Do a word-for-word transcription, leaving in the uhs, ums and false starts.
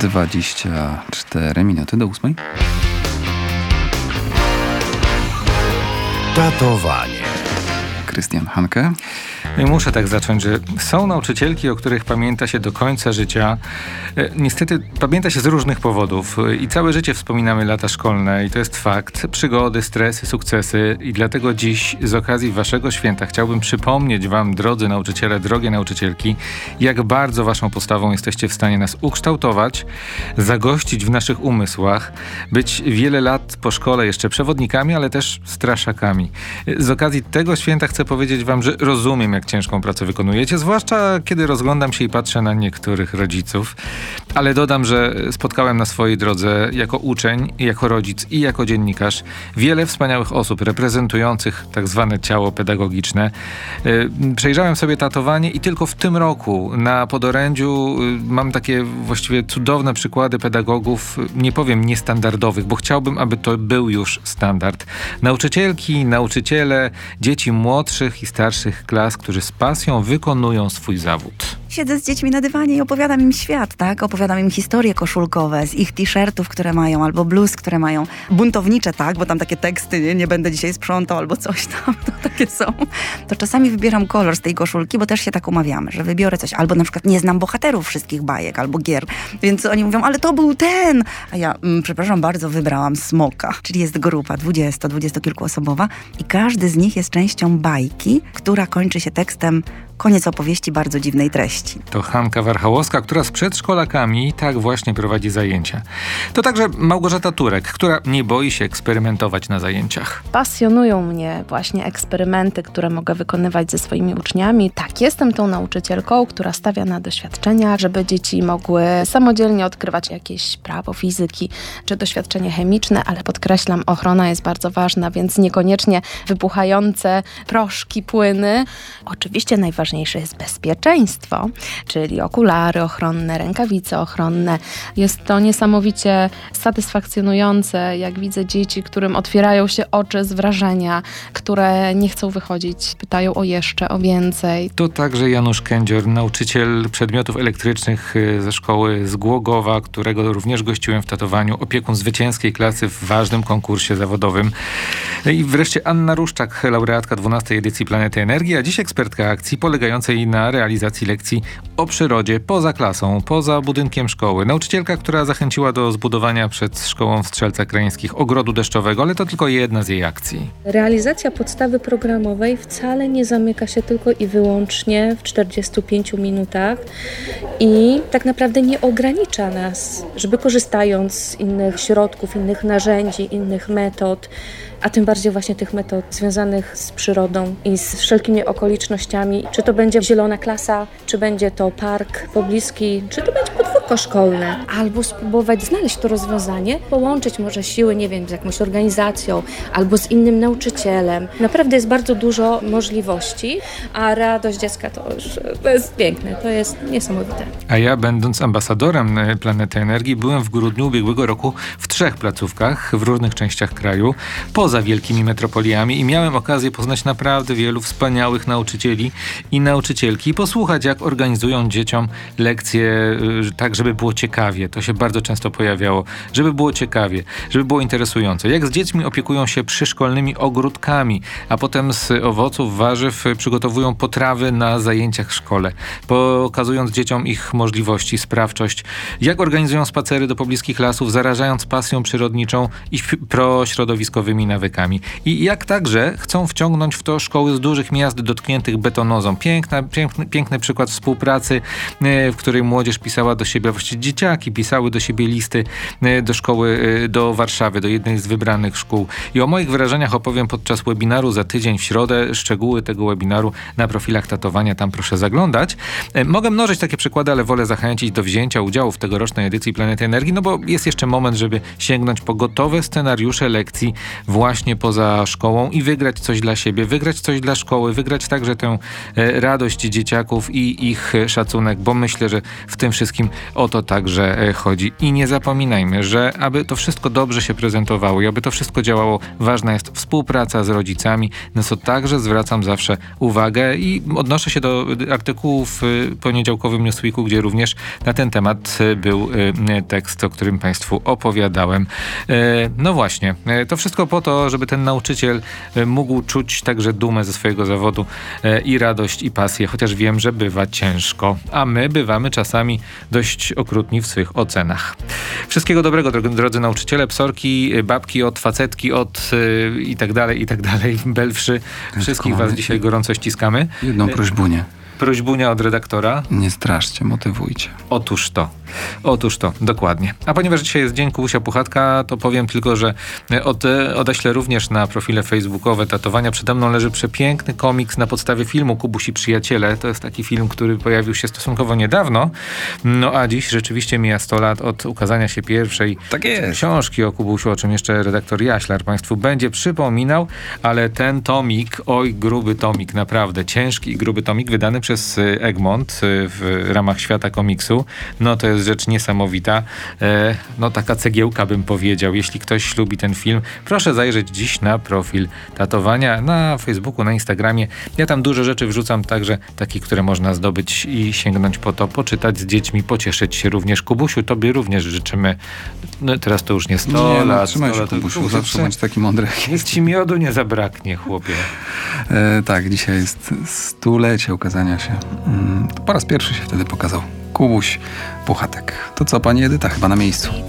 dwadzieścia cztery minuty do ósmej. Tatowanie. Krystian Hanke. I muszę tak zacząć, że są nauczycielki, o których pamięta się do końca życia. E, niestety pamięta się z różnych powodów i całe życie wspominamy lata szkolne i to jest fakt. Przygody, stresy, sukcesy i dlatego dziś z okazji waszego święta chciałbym przypomnieć wam, drodzy nauczyciele, drogie nauczycielki, jak bardzo waszą postawą jesteście w stanie nas ukształtować, zagościć w naszych umysłach, być wiele lat po szkole jeszcze przewodnikami, ale też straszakami. Z okazji tego święta chcę powiedzieć wam, że rozumiem, jak ciężką pracę wykonujecie, zwłaszcza kiedy rozglądam się i patrzę na niektórych rodziców. Ale dodam, że spotkałem na swojej drodze jako uczeń, jako rodzic i jako dziennikarz wiele wspaniałych osób reprezentujących tak zwane ciało pedagogiczne. Przejrzałem sobie tatowanie i tylko w tym roku na podorędziu mam takie właściwie cudowne przykłady pedagogów, nie powiem niestandardowych, bo chciałbym, aby to był już standard. Nauczycielki, nauczyciele, dzieci młodszych i starszych klas, którzy z pasją wykonują swój zawód. Siedzę z dziećmi na dywanie i opowiadam im świat, tak? Opowiadam im historie koszulkowe z ich t-shirtów, które mają, albo bluz, które mają. Buntownicze, tak? Bo tam takie teksty, nie, nie będę dzisiaj sprzątał, albo coś tam, to takie są. To czasami wybieram kolor z tej koszulki, bo też się tak umawiamy, że wybiorę coś. Albo na przykład nie znam bohaterów wszystkich bajek, albo gier. Więc oni mówią, ale to był ten! A ja, mm, przepraszam bardzo, wybrałam Smoka. Czyli jest grupa dwudziesto, dwudziestokilkuosobowa i każdy z nich jest częścią bajki, która kończy się tekstem koniec opowieści bardzo dziwnej treści. To Hanka Warchałowska, która z przedszkolakami tak właśnie prowadzi zajęcia. To także Małgorzata Turek, która nie boi się eksperymentować na zajęciach. Pasjonują mnie właśnie eksperymenty, które mogę wykonywać ze swoimi uczniami. Tak, jestem tą nauczycielką, która stawia na doświadczenia, żeby dzieci mogły samodzielnie odkrywać jakieś prawo fizyki czy doświadczenie chemiczne, ale podkreślam, ochrona jest bardzo ważna, więc niekoniecznie wybuchające proszki, płyny. Oczywiście najważniejsze Najważniejsze jest bezpieczeństwo, czyli okulary ochronne, rękawice ochronne. Jest to niesamowicie satysfakcjonujące, jak widzę dzieci, którym otwierają się oczy z wrażenia, które nie chcą wychodzić, pytają o jeszcze, o więcej. To także Janusz Kędzior, nauczyciel przedmiotów elektrycznych ze szkoły z Głogowa, którego również gościłem w tatowaniu, opiekun zwycięskiej klasy w ważnym konkursie zawodowym. I wreszcie Anna Ruszczak, laureatka dwunastej edycji Planety Energii, a dziś ekspertka akcji polegającej na realizacji lekcji o przyrodzie poza klasą, poza budynkiem szkoły. Nauczycielka, która zachęciła do zbudowania przed szkołą w Strzelcach Krajeńskich ogrodu deszczowego, ale to tylko jedna z jej akcji. Realizacja podstawy programowej wcale nie zamyka się tylko i wyłącznie w czterdziestu pięciu minutach i tak naprawdę nie ogranicza nas, żeby korzystając z innych środków, innych narzędzi, innych metod, a tym bardziej właśnie tych metod związanych z przyrodą i z wszelkimi okolicznościami. Czy to będzie zielona klasa, czy będzie to park pobliski, czy to będzie podwórko szkolne. Albo spróbować znaleźć to rozwiązanie, połączyć może siły, nie wiem, z jakąś organizacją, albo z innym nauczycielem. Naprawdę jest bardzo dużo możliwości, a radość dziecka to już to jest piękne, to jest niesamowite. A ja, będąc ambasadorem Planety Energii, byłem w grudniu ubiegłego roku w trzech placówkach w różnych częściach kraju, poza wielkimi metropoliami i miałem okazję poznać naprawdę wielu wspaniałych nauczycieli i nauczycielki i posłuchać, jak organizują dzieciom lekcje tak, żeby było ciekawie. To się bardzo często pojawiało. Żeby było ciekawie, żeby było interesujące. Jak z dziećmi opiekują się przyszkolnymi ogródkami, a potem z owoców, warzyw przygotowują potrawy na zajęciach w szkole, pokazując dzieciom ich możliwości, sprawczość. Jak organizują spacery do pobliskich lasów, zarażając pasją przyrodniczą i prośrodowiskowymi nawykami. I jak także chcą wciągnąć w to szkoły z dużych miast dotkniętych betonozą. Piękna, piękny, piękny przykład współpracy, w której młodzież pisała do siebie, właściwie dzieciaki pisały do siebie listy do szkoły, do Warszawy, do jednej z wybranych szkół. I o moich wrażeniach opowiem podczas webinaru za tydzień w środę. Szczegóły tego webinaru na profilach tatowania, tam proszę zaglądać. Mogę mnożyć takie przykłady, ale wolę zachęcić do wzięcia udziału w tegorocznej edycji Planety Energii, no bo jest jeszcze moment, żeby sięgnąć po gotowe scenariusze lekcji właśnie poza szkołą i wygrać coś dla siebie, wygrać coś dla szkoły, wygrać także tę e, radość dzieciaków i ich szacunek, bo myślę, że w tym wszystkim o to także e, chodzi. I nie zapominajmy, że aby to wszystko dobrze się prezentowało i aby to wszystko działało, ważna jest współpraca z rodzicami, na co także zwracam zawsze uwagę i odnoszę się do artykułów w poniedziałkowym Newsweeku, gdzie również na ten temat był tekst, o którym Państwu opowiadałem. No właśnie, to wszystko po to, żeby ten nauczyciel mógł czuć także dumę ze swojego zawodu i radość, i pasję, chociaż wiem, że bywa ciężko, a my bywamy czasami dość okrutni w swych ocenach. Wszystkiego dobrego, drodzy, drodzy nauczyciele, psorki, babki od, facetki od yy, i tak dalej, i tak dalej, belwszy. Wszystkich was dzisiaj gorąco ściskamy. Jedną prośbunię. Prośbunia od redaktora. Nie straszcie, motywujcie. Otóż to. Otóż to, dokładnie. A ponieważ dzisiaj jest Dzień Kubusia Puchatka, to powiem tylko, że od, odeślę również na profile facebookowe Tatowania. Przede mną leży przepiękny komiks na podstawie filmu Kubusi Przyjaciele. To jest taki film, który pojawił się stosunkowo niedawno. No a dziś rzeczywiście mija sto lat od ukazania się pierwszej Tak jest. książki o Kubusiu, o czym jeszcze redaktor Jaślar Państwu będzie przypominał, ale ten tomik, oj gruby tomik, naprawdę ciężki i gruby tomik, wydany przez Egmont w ramach Świata Komiksu, no to jest rzecz niesamowita. E, no taka cegiełka bym powiedział. Jeśli ktoś lubi ten film, proszę zajrzeć dziś na profil Tatowania na Facebooku, na Instagramie. Ja tam dużo rzeczy wrzucam, także takich, które można zdobyć i sięgnąć po to, poczytać z dziećmi, pocieszyć się również. Kubusiu, tobie również życzymy. No teraz to już nie sto Nie, no, lat. trzymaj sto się, lat, Kubusiu, Kubusiu, zawsze bądź taki mądry. jak Nic jest. ci miodu nie zabraknie, chłopie. E, tak, dzisiaj jest stulecie ukazania się. Mm, to po raz pierwszy się wtedy pokazał Kubuś Puchatek. To co, pani Edyta, chyba na miejscu.